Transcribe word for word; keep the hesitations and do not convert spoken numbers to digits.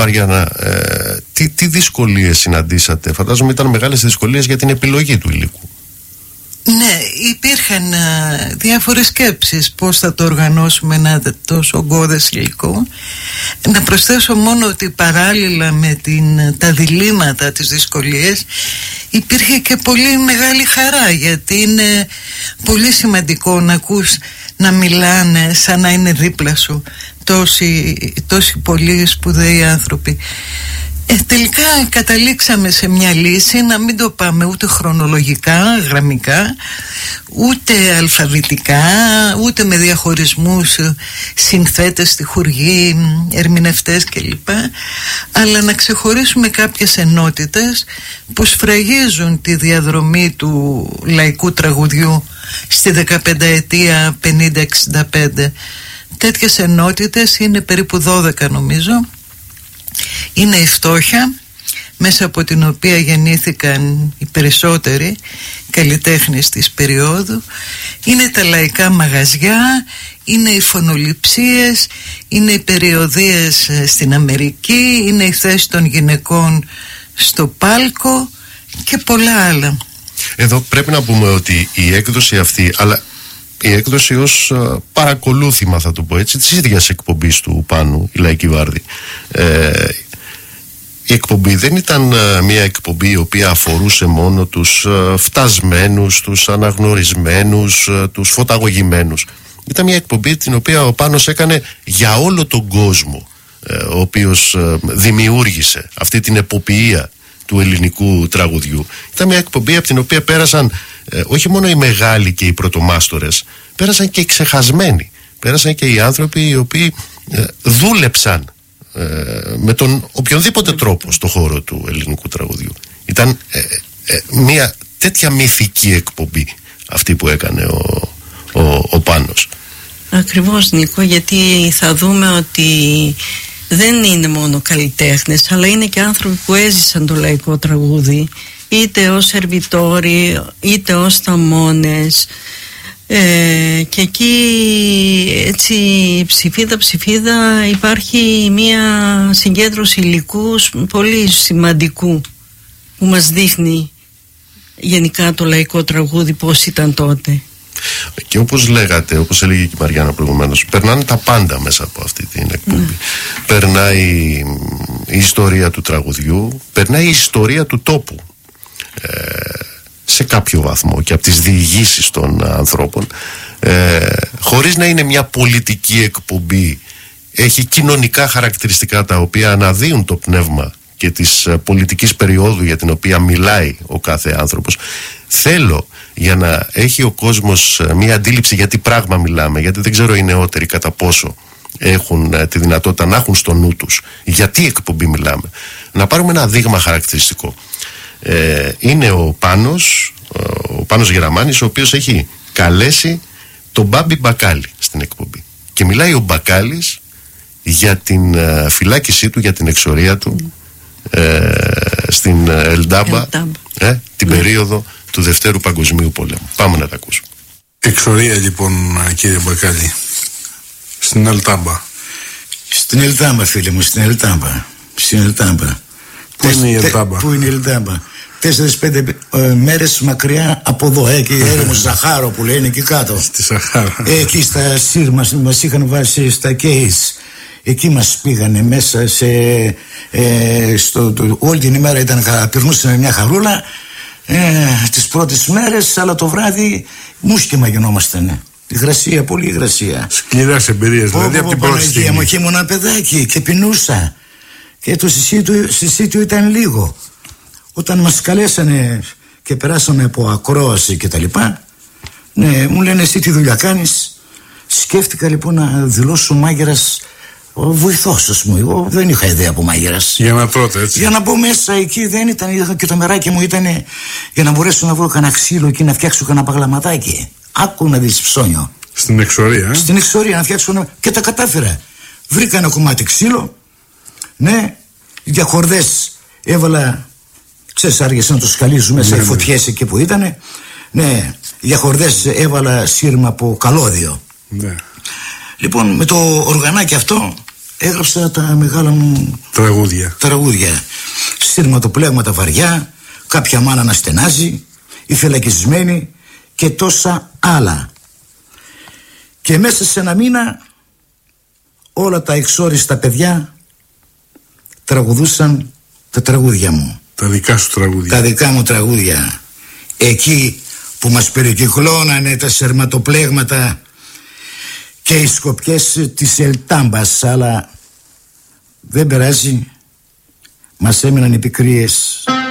Μαριάννα, ε, τι, τι δυσκολίες συναντήσατε? Φαντάζομαι ήταν μεγάλες δυσκολίες για την επιλογή του υλικού. Ναι, υπήρχαν α, διάφορες σκέψεις πώς θα το οργανώσουμε ένα τόσο ογκώδες υλικό. Να προσθέσω μόνο ότι παράλληλα με την, τα διλήμματα, τις δυσκολίες, υπήρχε και πολύ μεγάλη χαρά, γιατί είναι πολύ σημαντικό να ακούς να μιλάνε σαν να είναι δίπλα σου τόσοι, τόσοι πολλοί σπουδαίοι άνθρωποι. Ε, τελικά καταλήξαμε σε μια λύση να μην το πάμε ούτε χρονολογικά, γραμμικά, ούτε αλφαβητικά, ούτε με διαχωρισμούς συνθέτες, στιχουργοί, ερμηνευτές κλπ, αλλά να ξεχωρίσουμε κάποιες ενότητες που σφραγίζουν τη διαδρομή του λαϊκού τραγουδιού στη δεκαπενταετία πενήντα εξήντα πέντε. Τέτοιες ενότητες είναι περίπου δώδεκα νομίζω. Είναι η φτώχεια, μέσα από την οποία γεννήθηκαν οι περισσότεροι καλλιτέχνες της περίοδου. Είναι τα λαϊκά μαγαζιά, είναι οι φωνοληψίες, είναι οι περιοδίες στην Αμερική, είναι η θέση των γυναικών στο πάλκο και πολλά άλλα. Εδώ πρέπει να πούμε ότι η έκδοση αυτή, αλλά η έκδοση ως παρακολούθημα, θα το πω έτσι, της ίδιας εκπομπής του Πάνου, η Λαϊκή Βάρδη, ε, η εκπομπή δεν ήταν μια εκπομπή η οποία αφορούσε μόνο τους φτασμένους, τους αναγνωρισμένους, τους φωταγωγημένους. Ήταν μια εκπομπή την οποία ο Πάνος έκανε για όλο τον κόσμο, ο οποίος δημιούργησε αυτή την εποποιία του ελληνικού τραγουδιού. Ήταν μια εκπομπή από την οποία πέρασαν όχι μόνο οι μεγάλοι και οι πρωτομάστορες, πέρασαν και οι ξεχασμένοι, πέρασαν και οι άνθρωποι οι οποίοι δούλεψαν με τον οποιονδήποτε τρόπο στο χώρο του ελληνικού τραγουδιού. Ήταν ε, ε, μια τέτοια μυθική εκπομπή αυτή που έκανε ο, ο, ο Πάνος. Ακριβώς, Νίκο, γιατί θα δούμε ότι δεν είναι μόνο καλλιτέχνες, αλλά είναι και άνθρωποι που έζησαν το λαϊκό τραγούδι, είτε ως σερβιτόροι είτε ως ταμώνες, Ε, και εκεί έτσι ψηφίδα ψηφίδα υπάρχει μια συγκέντρωση υλικού πολύ σημαντικού που μας δείχνει γενικά το λαϊκό τραγούδι πώς ήταν τότε. Και όπως λέγατε, όπως έλεγε και η Μαριάννα προηγουμένως, περνάνε τα πάντα μέσα από αυτή την εκπομπή. Ναι. Περνάει η ιστορία του τραγουδιού, περνάει η ιστορία του τόπου, ε, σε κάποιο βαθμό, και από τις διηγήσεις των ανθρώπων, ε, χωρίς να είναι μια πολιτική εκπομπή. Έχει κοινωνικά χαρακτηριστικά τα οποία αναδύουν το πνεύμα και της πολιτικής περίοδου για την οποία μιλάει ο κάθε άνθρωπος. Θέλω, για να έχει ο κόσμος μια αντίληψη για τι πράγμα μιλάμε, γιατί δεν ξέρω οι νεότεροι κατά πόσο έχουν τη δυνατότητα να έχουν στο νου τους για τι εκπομπή μιλάμε, να πάρουμε ένα δείγμα χαρακτηριστικό. Ε, είναι ο Πάνος, ο Πάνος Γεραμάνης, ο οποίος έχει καλέσει τον Μπάμπη Μπακάλι στην εκπομπή και μιλάει ο Μπακάλης για την uh, φυλάκισή του, για την εξορία του ε, στην Ελντάμπα, ε, την ναι. περίοδο του Δευτέρου Παγκοσμίου Πολέμου. Πάμε να τα ακούσουμε. Εξορία λοιπόν, κύριε Μπακάλι, στην Ελντάμπα. Στην Ελντάμπα, φίλε μου, στην Ελντάμπα. Στην Ελντάμπα. Πού είναι η Ελντάμπα? Πού είναι η Ελντάμπα? Τέσσερις πέντε ε, μέρες μακριά από εδώ, ε, και έρημο Ζαχάρο που λένε εκεί κάτω. Στη Σαχάρα. Ε, εκεί στα Σύρμα μας είχαν βάσει στα Κέις. Εκεί μας πήγανε μέσα σε. Ε, στο, το, όλη την ημέρα ήταν, περνούσαμε μια χαρούλα ε, τις πρώτες μέρες, αλλά το βράδυ μουσκεμα γινόμασταν. Υγρασία, πολύ υγρασία. Σκληρές εμπειρίες, δηλαδή από την πρώτη στιγμή. Μου και ήμουν παιδάκι και πεινούσα. Και το συσίτιο ήταν λίγο. Όταν μας καλέσανε και περάσαμε από ακρόαση και τα λοιπά, ναι, μου λένε εσύ τι δουλειά κάνεις? Σκέφτηκα λοιπόν να δηλώσω μάγειρας βοηθός, ας πούμε. Εγώ δεν είχα ιδέα από μάγειρας. Για να τρώτε, έτσι. Για να μπω μέσα εκεί, δεν ήταν, και το μεράκι μου ήταν για να μπορέσω να βρω κανένα ξύλο και να φτιάξω κανένα παγλαματάκι. Άκου να δεις ψώνιο. Στην εξορία, ε? Στην εξορία να φτιάξω ένα... Και τα κατάφερα. Βρήκα ένα κομμάτι ξύλο, ναι, για χορδές έβαλα. Ξέρεις, άργεσαι να το σκαλίζουν μέσα, ναι, οι φωτιές εκεί που ήτανε. Ναι, για χορδές έβαλα σύρμα από καλώδιο. Ναι. Λοιπόν, με το οργανάκι αυτό έγραψα τα μεγάλα μου τραγούδια. τραγούδια. Σειρματοπλέγματα βαριά, κάποια μάνα να στενάζει, οι φυλακισμένοι και τόσα άλλα. Και μέσα σε ένα μήνα όλα τα εξόριστα παιδιά τραγουδούσαν τα τραγούδια μου. Τα δικά σου τραγούδια. Τα δικά μου τραγούδια. Εκεί που μας περικυκλώνανε τα σειρματοπλέγματα και οι σκοπιές της Ελτάμπας, αλλά δεν περάζει, μας έμειναν οι πικρίες.